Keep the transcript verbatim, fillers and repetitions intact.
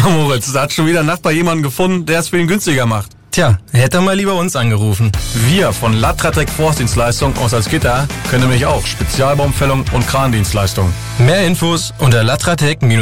mal, Moritz, da hat schon wieder ein Nachbar jemanden gefunden, der es für ihn günstiger macht. Tja, hätte er mal lieber uns angerufen. Wir von LATRATEC Forstdienstleistung aus Salzgitter können nämlich auch Spezialbaumfällung und Krandienstleistungen. Mehr Infos unter latratec